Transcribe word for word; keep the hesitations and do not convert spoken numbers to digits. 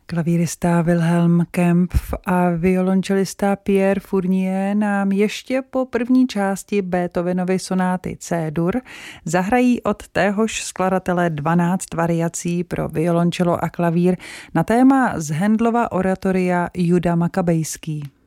Klavírista Wilhelm Kempff a violončelista Pierre Fournier nám ještě po první části Beethovenovy sonáty C-dur zahrají od téhož skladatele dvanáct variací pro violončelo a klavír na téma z Handlova oratoria Juda Makabejský.